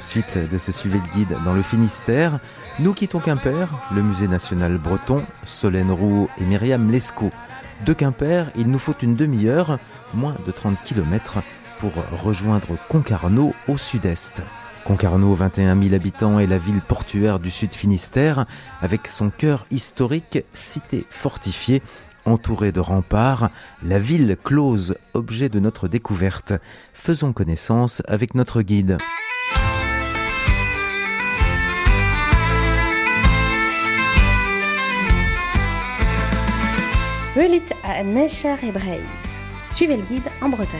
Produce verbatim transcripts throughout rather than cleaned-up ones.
Suite de ce Suivez le Guide dans le Finistère, nous quittons Quimper, le musée national breton, Solène Roux et Myriam Lescaut. De Quimper, il nous faut une demi-heure, moins de trente kilomètres, pour rejoindre Concarneau au sud-est. Concarneau, vingt et un mille habitants, est la ville portuaire du sud Finistère, avec son cœur historique, cité fortifiée, entourée de remparts, la ville close, objet de notre découverte. Faisons connaissance avec notre guide. Welit à Necher et Breizh. Suivez le guide en Bretagne.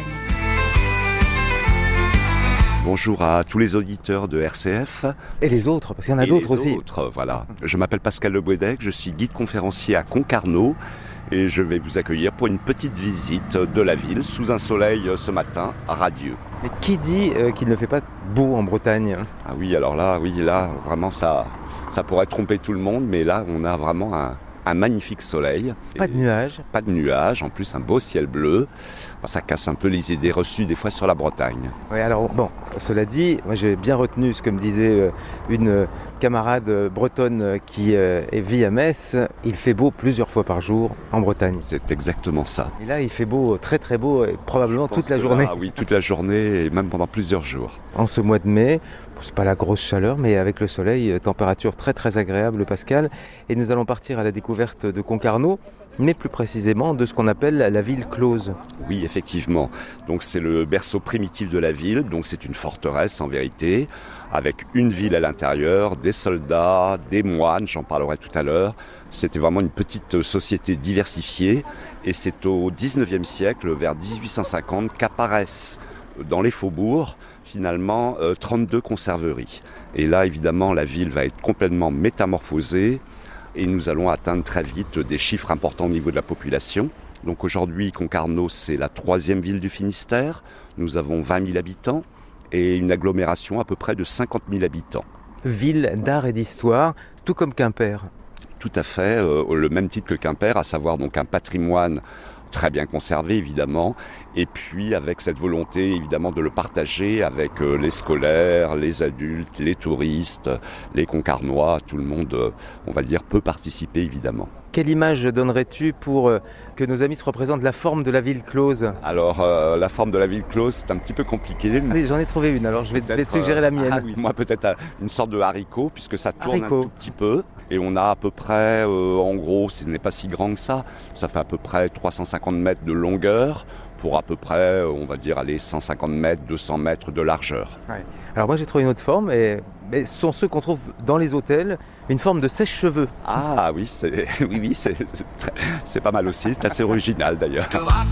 Bonjour à tous les auditeurs de R C F. Et les autres, parce qu'il y en a et d'autres les aussi. Autres, voilà. Je m'appelle Pascal Le Bouedec, je suis guide conférencier à Concarneau et je vais vous accueillir pour une petite visite de la ville sous un soleil ce matin radieux. Mais qui dit euh, qu'il ne fait pas beau en Bretagne ? Ah oui, alors là, oui, là, vraiment, ça, ça pourrait tromper tout le monde, mais là, on a vraiment un, un magnifique soleil. Pas de nuages. Pas de nuages, en plus un beau ciel bleu. Ça casse un peu les idées reçues des fois sur la Bretagne. Oui, alors bon, cela dit, moi j'ai bien retenu ce que me disait une camarade bretonne qui vit à Metz. Il fait beau plusieurs fois par jour en Bretagne. C'est exactement ça. Et là, il fait beau, très très beau, et probablement toute la journée. Ah oui, toute la journée et même pendant plusieurs jours. En ce mois de mai, c'est pas la grosse chaleur, mais avec le soleil, température très très agréable, Pascal. Et nous allons partir à la découverte de Concarneau, mais plus précisément de ce qu'on appelle la ville close. Oui, effectivement. Donc c'est le berceau primitif de la ville, donc c'est une forteresse en vérité, avec une ville à l'intérieur, des soldats, des moines, j'en parlerai tout à l'heure. C'était vraiment une petite société diversifiée, et c'est au dix-neuvième siècle, vers dix-huit cent cinquante, qu'apparaissent dans les faubourgs, finalement, euh, trente-deux conserveries. Et là, évidemment, la ville va être complètement métamorphosée, et nous allons atteindre très vite des chiffres importants au niveau de la population. Donc aujourd'hui, Concarneau, c'est la troisième ville du Finistère. Nous avons vingt mille habitants et une agglomération à peu près de cinquante mille habitants. Ville d'art et d'histoire, tout comme Quimper. Tout à fait, euh, le même titre que Quimper, à savoir donc un patrimoine très bien conservé évidemment, et puis avec cette volonté évidemment de le partager avec euh, les scolaires, les adultes, les touristes, les Concarnois, tout le monde, euh, on va dire, peut participer évidemment. Quelle image donnerais-tu pour euh, que nos amis se représentent la forme de la ville close ? Alors euh, la forme de la ville close, c'est un petit peu compliqué. Allez, j'en ai trouvé une, alors je vais, vais te suggérer la mienne. Euh, ah oui, moi peut-être une sorte de haricot, puisque ça tourne haricot. Un tout petit peu. Et on a à peu près, euh, en gros, ce n'est pas si grand que ça, ça fait à peu près trois cent cinquante mètres de longueur, pour à peu près, on va dire, aller cent cinquante mètres, deux cents mètres de largeur. Ouais. Alors moi j'ai trouvé une autre forme, et, mais ce sont ceux qu'on trouve dans les hôtels, une forme de sèche-cheveux. Ah oui, c'est, oui, oui, c'est, c'est, très, c'est pas mal aussi, c'est assez original d'ailleurs.